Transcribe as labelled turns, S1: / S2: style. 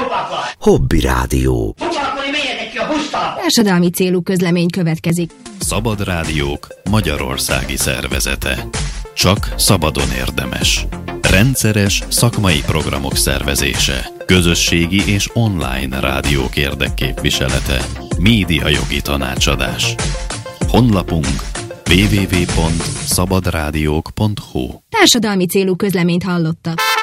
S1: Hobby Rádió.
S2: Társadalmi célú közlemény következik.
S3: Szabad Rádiók Magyarországi Szervezete. Csak szabadon érdemes. Rendszeres szakmai programok szervezése. Közösségi és online rádiók érdekképviselete. Médiajogi tanácsadás. Honlapunk www.szabadrádiók.hu.
S2: Társadalmi célú közleményt hallottak.